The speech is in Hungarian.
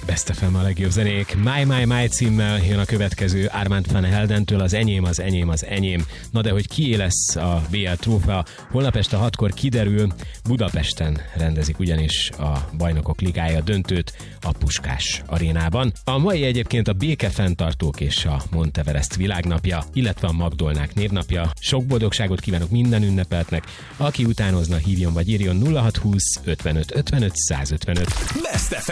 Best FM a legjobb zenék. My címmel jön a következő Armand van Heldentől, az enyém, az enyém, az enyém. Na de hogy kié lesz a BL trófea, holnap este 6-kor kiderül, Budapesten rendezik ugyanis a Bajnokok Ligája döntőt a Puskás arénában. A mai egyébként a békefenntartók és a Monteverest világnapja, illetve a Magdolnák névnapja. Sok boldogságot kívánok minden ünnepeltnek. Aki utánozna, hívjon vagy írjon 0620 55 55 155. Best FM.